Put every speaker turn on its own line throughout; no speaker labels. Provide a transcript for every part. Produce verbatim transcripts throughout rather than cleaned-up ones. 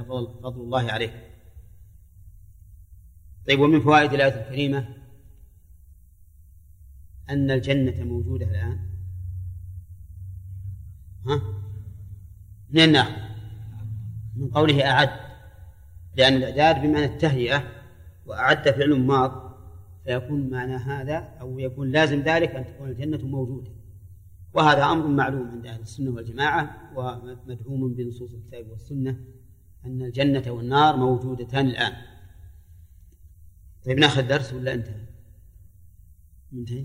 فضل الله عليه. طيب، ومن فوائد الآية الكريمة أن الجنة موجودة الآن. ها؟ من النار، من قوله أعد، لأن الإعداد بمعنى التهيئة، وأعد فعل ماض، فيكون معنى هذا أو يكون لازم ذلك أن تكون الجنة موجودة، وهذا أمر معلوم عند أهل السنة والجماعة ومدعوم بنصوص الكتاب والسنة أن الجنة والنار موجودتان الآن. طيب، ناخذ درس ولا انتهى؟ منتهي؟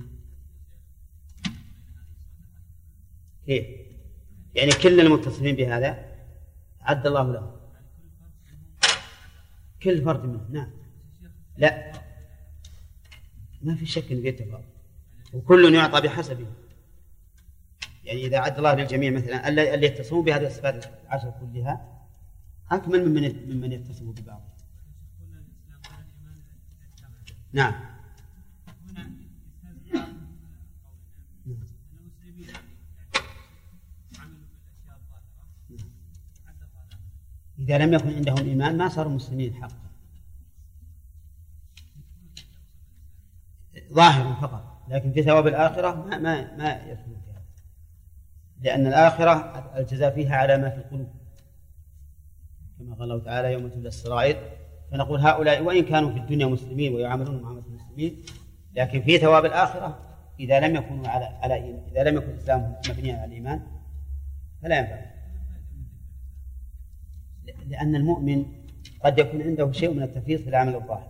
كيف؟ يعني كل المتصفين بهذا عد الله له كل فرد منه. نعم، لا، ما في شك ان يتفاضل، وكل يعطى بحسبه. يعني اذا عد الله للجميع مثلا اللي يتصفون بهذه الصفات العشر كلها اكمل ممن ممن يتصفون ببعض. نعم. إذا لم يكن عندهم إيمان ما صاروا مسلمين حقا، ظاهرا فقط، لكن في ثواب الآخرة ما ما ما يدخلون فيها، لأن الآخرة الجزاء فيها على ما في القلوب، كما قال الله تعالى: يوم تبلى السرائر فنقول هؤلاء وإن كانوا في الدنيا مسلمين ويعاملون معاملة المسلمين، لكن في ثواب الآخرة إذا لم يكونوا على على إذا لم يكن الإسلام مبنيا على الإيمان فلا ينفع. لأن المؤمن قد يكون عنده شيء من التفريط في العمل الظاهر.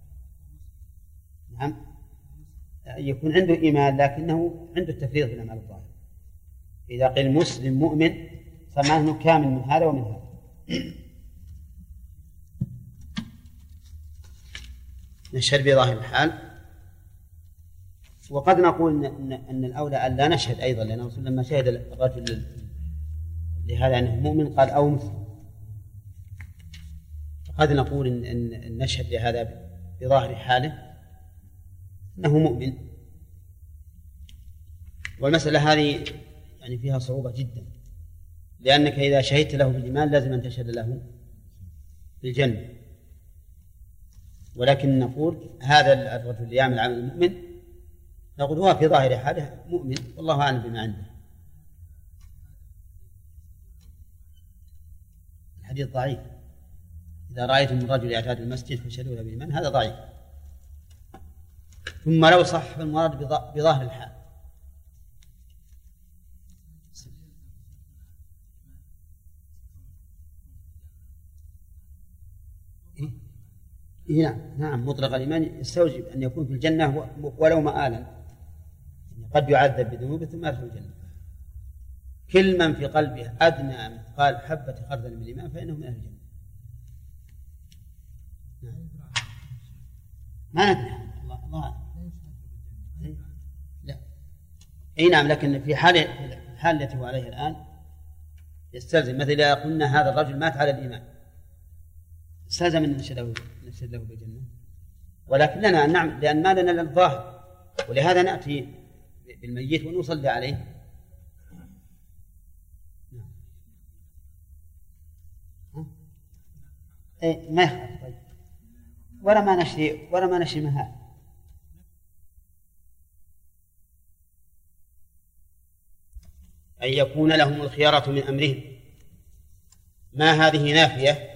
نعم، يكون عنده إيمان لكنه عنده التفريط في العمل الظاهر. إذا قيل مسلم مؤمن صار معناه كامل من هذا ومن هذا. نشهد بظاهر الحال، وقد نقول إن, إن الأولى أن لا نشهد أيضا، لأن الرسول لما شهد الرجل لهذا أنه مؤمن قال أو مسلم، قد نقول إن, إن نشهد لهذا بظاهر حاله أنه مؤمن. والمسألة هذه يعني فيها صعوبة جدا، لأنك إذا شهدت له بالإيمان لازم أن تشهد له بالجنة، ولكن نقول هذا الرجل اللي يعمل عمل المؤمن نقول هو في ظاهر حاله مؤمن، والله أعلم بما عنده. الحديث ضعيف، إذا رأيتم الرجل يعتاد المسجد فاشهدوا له بالإيمان، هذا ضعيف. ثم لو صح فالمراد بظاهر الحال. إيه؟ نعم نعم، مطلق الإيمان يستوجب أن يكون في الجنة ولو مآلا، قد يعذب بذنوبه ثم يدخل الجنة. كل من في قلبه أدنى مثقال حبة خردل من الإيمان فإنه من أهل الجنة. نعم. ما ندري الله الله لا أي نعم، لكن في حال الحال التي هو عليها الآن يستلزم، مثل إذا قلنا هذا الرجل مات على الإيمان استلزم أن نشهد له بالجنة، ولكن لنا أن نعمل، لأن ما لنا للظاهر، ولهذا نأتي بالميت ونصلي عليه. إيه ما يخاف. طيب، ولا ما نشري ولا ما نشري مهاد. أن يكون لهم الخيارة من أمرهم، ما هذه نافية،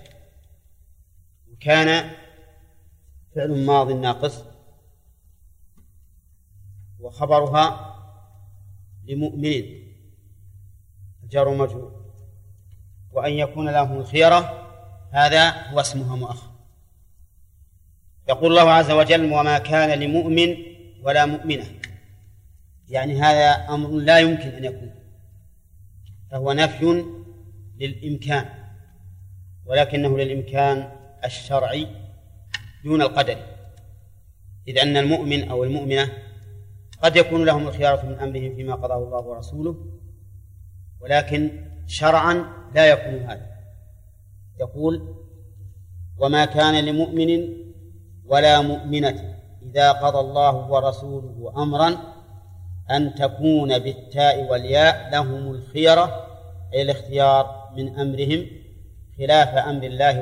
وكان فعل ماض ناقص، وخبرها لمؤمن جار ومجرور، وأن يكون لهم الخيارة هذا هو اسمها مؤخر. يقول الله عز وجل: وما كان لمؤمن ولا مؤمنة، يعني هذا أمر لا يمكن أن يكون، فهو نفي للإمكان، ولكنه للإمكان الشرعي دون القدر، إذ أن المؤمن أو المؤمنة قد يكون لهم الخيارة من أمرهم فيما قضاه الله ورسوله، ولكن شرعا لا يكون هذا. يقول: وما كان لمؤمن ولا مؤمنة إذا قضى الله ورسوله أمرا أن تكون بالتاء والياء لهم الخيرة، أي الاختيار من أمرهم خلاف أمر الله